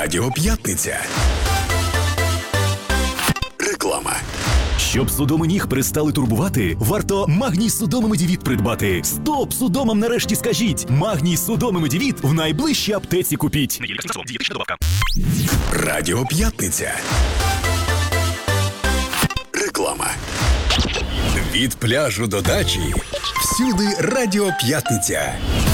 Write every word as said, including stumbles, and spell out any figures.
Радіо П'ятниця. Реклама. Щоб судоми ніг перестали турбувати, варто Магній Судоми Медівіт придбати. Стоп! Судомам нарешті скажіть! Магній Судоми Медівіт в найближчій аптеці купіть. Радіо П'ятниця. Реклама. Від пляжу до дачі. Всюди Радіо П'ятниця.